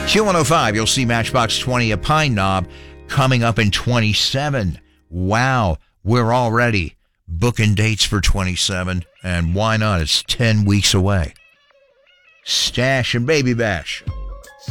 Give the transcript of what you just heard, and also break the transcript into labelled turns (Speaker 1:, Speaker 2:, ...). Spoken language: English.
Speaker 1: Q105, you'll see Matchbox 20 at Pine Knob coming up in 27. Wow, we're already booking dates for 27, and why not? It's 10 weeks away. Stash and Baby Bash.